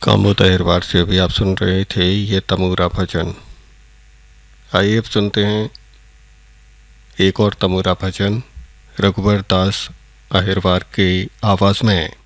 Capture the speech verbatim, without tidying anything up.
कामोद अहिरवार से अभी आप सुन रहे थे ये तमूरा भजन। आइए अब सुनते हैं एक और तमूरा भजन रघुवर दास अहिरवार की आवाज़ में।